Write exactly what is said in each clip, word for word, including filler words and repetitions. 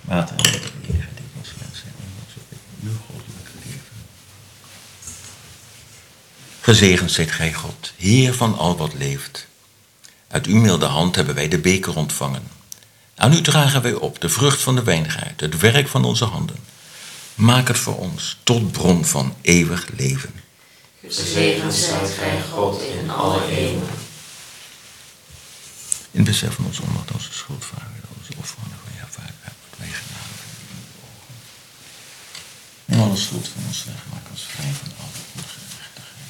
Water en de Heer, die ons wensen en ons op uw goddelijk leven. Gezegend zijt gij, God, Heer van al wat leeft. Uit uw milde hand hebben wij de beker ontvangen. Aan u dragen wij op de vrucht van de wijngaard, het werk van onze handen. Maak het voor ons tot bron van eeuwig leven. Gezegend zijt gij, God, in alle eeuwen. In besef van onze onmacht, onze schuld, vragen we onze offeren van ja, vader, wat wij gedaan hebben in uw ogen. Neem alle schuld van ons weg, maak ons vrij van alle ongerechtigheid.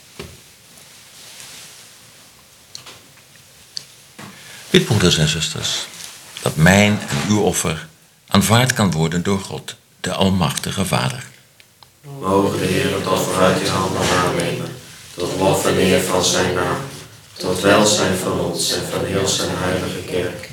Bid, broeders en zusters, dat mijn en uw offer aanvaard kan worden door God, de Almachtige Vader. Mogen de Heer het offer uit uw handen aannemen, tot lof en eer van zijn naam, tot welzijn van ons en van heel zijn heilige kerk.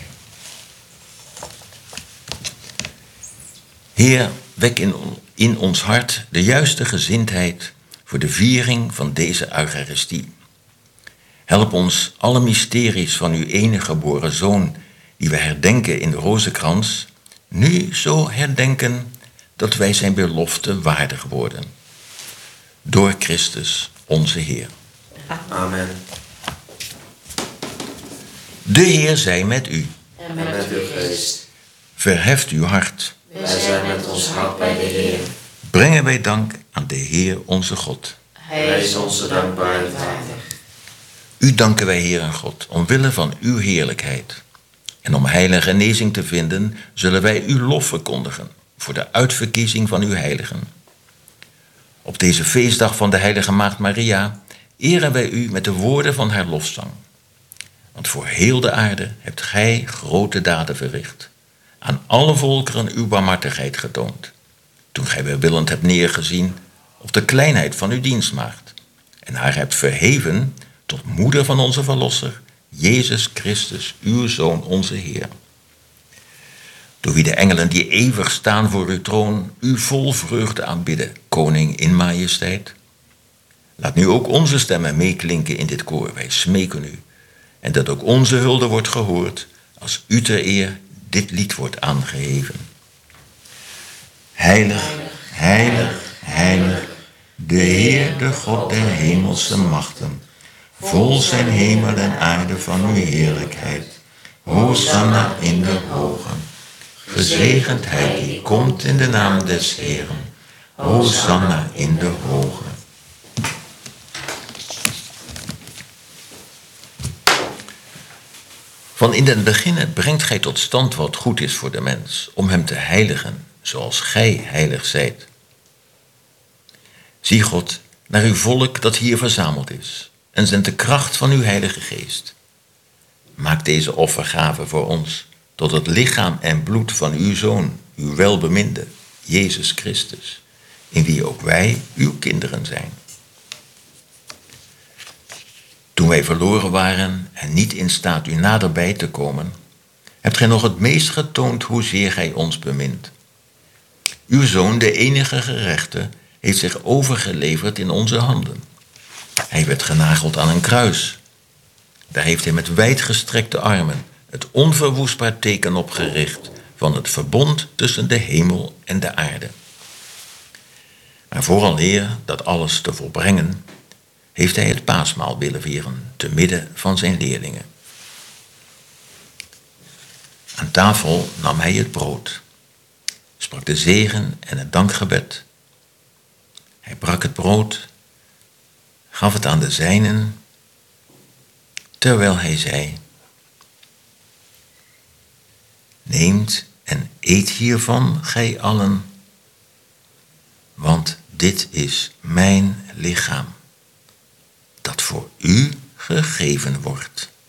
Heer, wek in, in ons hart de juiste gezindheid voor de viering van deze Eucharistie. Help ons alle mysteries van uw enige geboren Zoon, die we herdenken in de rozenkrans, nu zo herdenken dat wij zijn belofte waardig worden. Door Christus, onze Heer. Amen. De Heer zij met u. En met uw geest. Verheft uw hart. Wij zijn met ons hart bij de Heer. Brengen wij dank aan de Heer onze God. Hij is onze dankbaarheid waardig. U danken wij, Heer en God, omwille van uw heerlijkheid. En om heil en genezing te vinden, zullen wij uw lof verkondigen voor de uitverkiezing van uw heiligen. Op deze feestdag van de heilige Maagd Maria eren wij u met de woorden van haar lofzang. Want voor heel de aarde hebt gij grote daden verricht. Aan alle volkeren uw barmhartigheid getoond. Toen gij welwillend hebt neergezien op de kleinheid van uw dienstmaagd. En haar hebt verheven tot moeder van onze Verlosser, Jezus Christus, uw Zoon, onze Heer. Door wie de engelen die eeuwig staan voor uw troon, u vol vreugde aanbidden, koning in majesteit. Laat nu ook onze stemmen meeklinken in dit koor, wij smeken u. En dat ook onze hulde wordt gehoord, als u ter eer dit lied wordt aangeheven. Heilig, heilig, heilig, de Heer, de God der hemelse machten. Vol zijn hemel en aarde van uw heerlijkheid. Hosanna in de hogen. Gezegend hij die komt in de naam des Heeren. Hosanna in de hogen. Van in den beginne brengt gij tot stand wat goed is voor de mens, om hem te heiligen, zoals gij heilig zijt. Zie, God, naar uw volk dat hier verzameld is, en zend de kracht van uw Heilige Geest. Maak deze offergave voor ons tot het lichaam en bloed van uw Zoon, uw welbeminde, Jezus Christus, in wie ook wij uw kinderen zijn. Toen wij verloren waren en niet in staat u naderbij te komen, hebt gij nog het meest getoond hoezeer gij ons bemint. Uw Zoon, de enige gerechte, heeft zich overgeleverd in onze handen. Hij werd genageld aan een kruis. Daar heeft hij met wijdgestrekte armen het onverwoestbaar teken opgericht van het verbond tussen de hemel en de aarde. Maar vooraleer dat alles te volbrengen, heeft hij het paasmaal willen vieren te midden van zijn leerlingen. Aan tafel nam hij het brood, sprak de zegen en het dankgebed. Hij brak het brood, gaf het aan de zijnen, terwijl hij zei: neemt en eet hiervan, gij allen, want dit is mijn lichaam, dat voor u gegeven wordt.